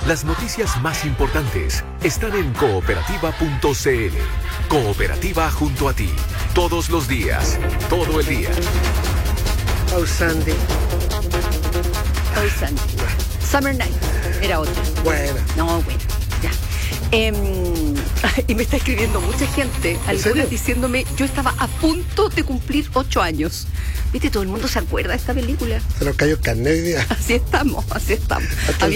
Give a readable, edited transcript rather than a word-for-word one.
Las noticias más importantes están en cooperativa.cl. Cooperativa junto a ti. Todos los días. Todo el día. Pausandi. Summer Night. Era otra. Buena. No, bueno. Ya. Y me está escribiendo mucha gente, algunas diciéndome, yo estaba a punto de cumplir 8 años. ¿Viste? Todo el mundo se acuerda de esta película. Se nos cayó el carnet hoy día. Así estamos.